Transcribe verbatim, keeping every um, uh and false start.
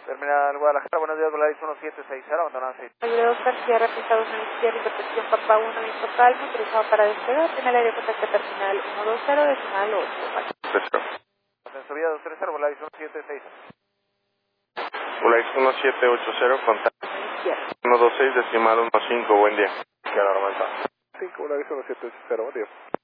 Terminal Guadalajara, buenos días, Volaris uno siete seis cero, abandonado seis. Ayuda Oscar, Sierra, Estados Unidos, Sierra, interpretación Papa uno, Visto Calmo, autorizado para despegar, en el aire contacto terminal uno dos cero, decimal ocho. Ascenso vía dos tres cero, Volaris uno siete seis cero. Volaris uno siete ocho cero, contacto uno dos seis, decimal uno cinco, buen día. Que normal está. cinco, Volaris uno siete ocho cero, buen día.